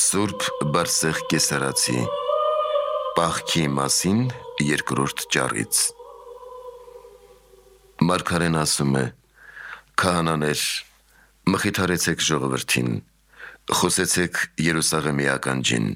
Սուրբ Բարսեղ Կեսարացի Պահքի մասին երկրորդ ճառից Մարգարեն ասում է. «Քահանաներ, մխիթարեցեք ժողովրդին, խոսեցեք Երուսաղեմի ականջին»։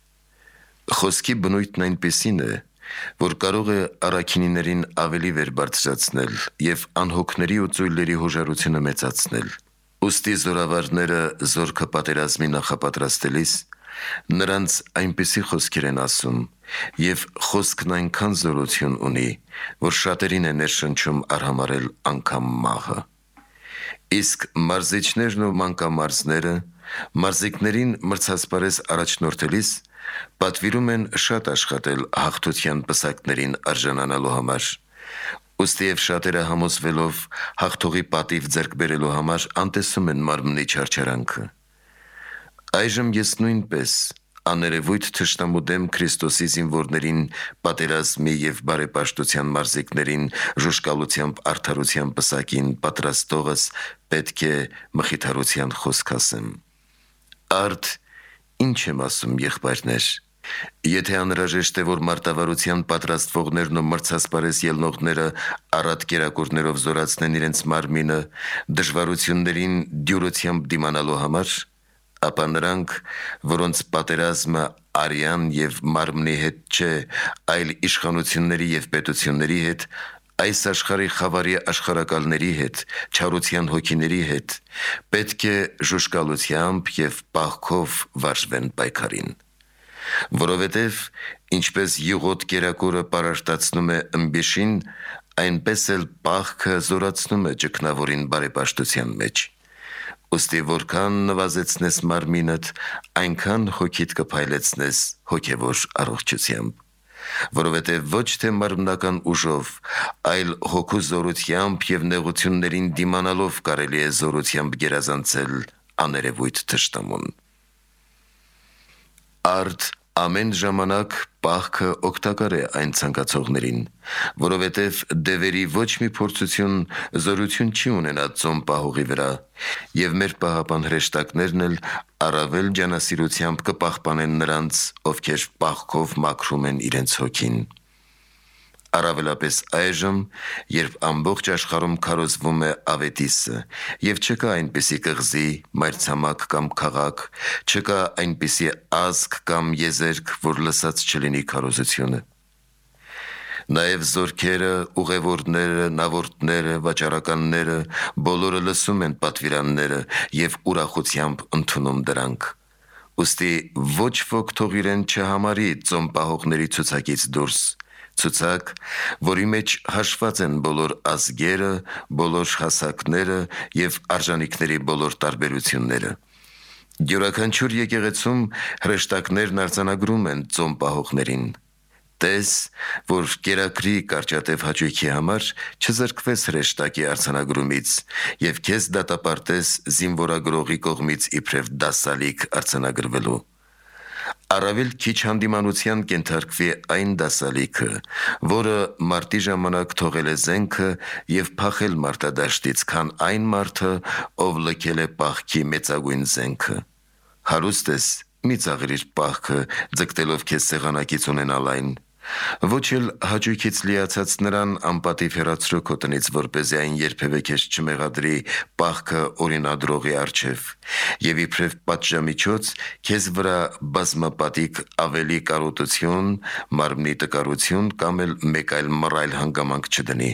Խոսքի բնույթն այնպիսին է, որ կարող է առաքինիներին ավելի վեր բարձրացնել և անհոգների ու ծույլերի հոժարությունը մեծացնել։ Ուստի զորավարները զորքը պատերազմի նախապատրաստելիս նրանց այնպիսի խոսքեր են ասում, և խոսքն այնքան զորություն ունի, որ շատերին է ներշնչում արհամարհել անգամ մահը։ Իսկ մարզիչներն ու մանկամարզները մարզիկներին մրցասպարեզ առաջնորդելիս պատվիրում են շատ աշխատել հաղթության պսակներին արժանանալու համար։ Ուստի և շատերը համոզվելով հաղթողի պատիվ ձեռք բերելու համար անտեսում են մարմնի չարչարանքը։ Այժմ ես նույնպես աներևույթ թշնամու դեմ Քրիստոսի զինվորներին, պատերազմի և բարեպաշտության մարզիկներին ժուժկալությամբ արդարության պսակին պատրաստողս պետք է մխիթարության խոսք ասեմ։ Արդ ինչ եմ ասում, եղբայրներ, եթե անհրաժեշտ է, որ մարտավարության պատրաստվողներն ու մրցասպարեզ ելնողները առատ կերակուրներով զորացնեն իրենց մարմինը դժվարություններին դյուրությամբ դիմանալու համար, ապա նրանք, որոնց պատերազմը արյան և մարմնի հետ չէ, այլ իշխանությունների և պետությունների հետ, այս աշխարհի խավարի աշխարհակալների հետ, չարության հոգիների հետ, պետք է ժուժկալությամբ և պահքով վարժվեն պայքարին։ Որովհետև ինչպես յուղոտ կերակուրը պարարտացնում է ըմբիշին, այնպես էլ պահքը զորացնում է ճգնավորին բարեպաշտության մեջ։ Ուստի որքան նվազեցնես մարմինդ, այնքան հոգիդ կփայլեցնես հոգևոր առողջությամբ։ Որովհետև ոչ թե մարմնական ուժով, այլ հոգու զորությամբ և նեղություններին դիմանալով կարելի է զորությամբ գերազանցել աներևույթ թշնամուն։ Արդ ամեն ժամանակ պահքը օգտակար է այն ցանկացողներին, որովհետև դևերի ոչ մի փորձություն զորություն չի ունենա ծոմ պահողի վրա, և մեր պահապան հրեշտակներն էլ առավել ջանասիրությամբ կպահպանեն նրանց, ովքեր պահքով մաքրում են իրենց հոգին։ Առավելապես այժմ, երբ ամբողջ աշխարհում քարոզվում է ավետիսը, և չկա այնպիսի կղզի, մայրցամաք կամ քաղաք, չկա այնպիսի ազգ կամ եզերք, որ լսած չլինի քարոզությունը։ Նաև զորքերը, ուղևորները, նավորդները, վաճառականները բոլորը լսում են պատվիրանները և ուրախությամբ ընդունում դրանք։ Ուստի ոչ ոք թող իրեն չհամարի ծոմ պահողների ցուցակից դուրս, ցուցակ, որի մեջ հաշված են բոլոր ազգերը, բոլոր հասակները և արժանիքների բոլոր տարբերությունները։ Յուրաքանչյուր եկեղեցում հրեշտակներն արձանագրում են ծոմ պահողներին։ Տես, որ կերակրի կարճատև հաճույքի համար չզրկվես հրեշտակի արձանագրումից և քեզ դատապարտես զինվորագրողի կողմից իբրև դասալիկ արձանագրվելու։ Առավել քիչ հանդիմանության կենթարկվի այն դասալիքը, որը մարտի ժամանակ թողել է զենքը և փախել մարտադաշտից, քան այն մարդը, ով լքել է պահքի մեծագույն զենքը։ Հարուստ ես, մի ծաղրիր պահքը, ձգտելով քեզ սեղանակից ունենալ այն։ Ոչ էլ հաճույքից լիացած նրան անպատիվ հեռացրու քո տնից, որպեսզի այն երբևէ քեզ չմեղադրի պահքը օրինադրողի առջև, և իբրև պատժամիջոց քեզ վրա բազմապատիկ ավելի կարոտություն, մարմնի տկարություն կամ էլ մեկ այլ մռայլ հանգամանք չդնի։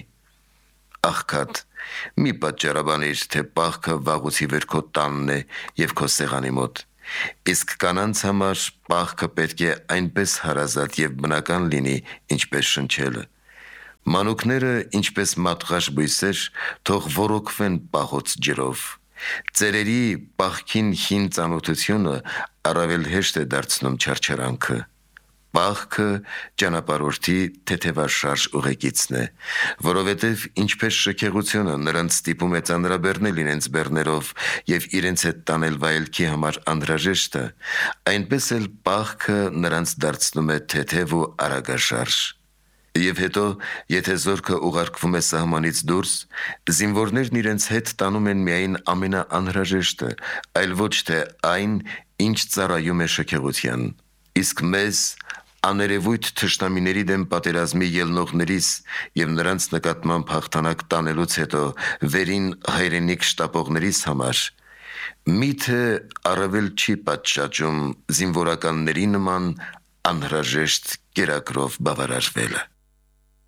Աղքատ, մի պատճառաբանիր, թե պահքը վաղուց ի վեր քո տանն է և քո սեղանի մոտ։ Իսկ կանանց համար պահքը պետք է այնպես հարազատ և բնական լինի, ինչպես շնչելը։ Մանուկները, ինչպես մատղաշ բույսեր, թող ոռոգվեն պահոց ջրով։ Ծերերի պահքին հին ծանոթությունը առավել հեշտ է դարձնում չարչարանքը։ Պահքը ճանապարհորդի թեթևաշարժ ուղեկիցն է, որովհետև ինչպես շքեղությունը նրանց ստիպում է ծանրաբեռնել իրենց բեռներով և իրենց հետ տանել վայելքի համար անհրաժեշտը, այնպես էլ պահքը նրանց դարձնում է թեթև ու արագաշարժ։ Եվ հետո, եթե զորքը ուղարկվում է սահմանից դուրս, զինվորներն իրենց հետ տանում են միայն ամենաանհրաժեշտը, այլ ոչ թե այն, ինչ ծառայում է շքեղության։ Իսկ մեզ, աներևույթ թշնամիների դեմ պատերազմի ելնողներիս և նրանց նկատմամբ հաղթանակ տանելուց հետո վերին հայրենիք շտապողներիս համար, միթե առավել չի պատշաճում զինվորականների նման անհրաժեշտ կերակրով բավարարվելը։